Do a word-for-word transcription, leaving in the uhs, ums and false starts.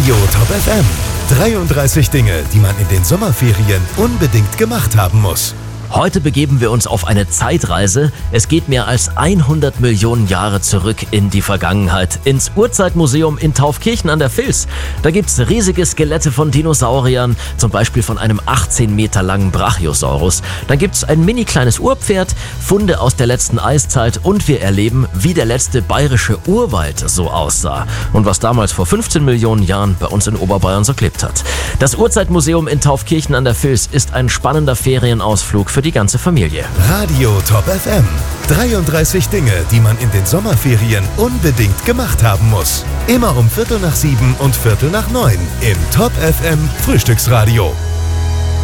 Radio Top F M. dreiunddreißig Dinge, die man in den Sommerferien unbedingt gemacht haben muss. Heute begeben wir uns auf eine Zeitreise. Es geht mehr als hundert Millionen Jahre zurück in die Vergangenheit, ins Urzeitmuseum in Taufkirchen an der Vils. Da gibt's riesige Skelette von Dinosauriern, zum Beispiel von einem achtzehn Meter langen Brachiosaurus. Dann gibt's ein mini kleines Urpferd, Funde aus der letzten Eiszeit und wir erleben, wie der letzte bayerische Urwald so aussah und was damals vor fünfzehn Millionen Jahren bei uns in Oberbayern so gelebt hat. Das Urzeitmuseum in Taufkirchen an der Vils ist ein spannender Ferienausflug für die ganze Familie. Radio Top F M. dreiunddreißig Dinge, die man in den Sommerferien unbedingt gemacht haben muss. Immer um Viertel nach sieben und Viertel nach neun im Top F M Frühstücksradio.